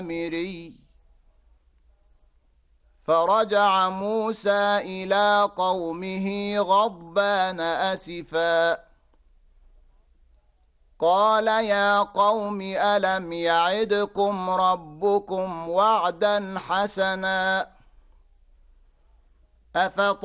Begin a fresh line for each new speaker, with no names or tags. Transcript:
فرجع موسى إلى قومه غضبان أسفا قال يا قوم ألم يعدكم ربكم وعدا حسنا